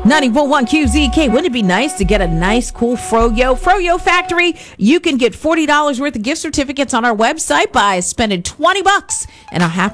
94.1 QZK. Wouldn't it be nice to get a nice, cool Froyo? Froyo Factory. You can get $40 worth of gift certificates on our website by spending $20, and I'll have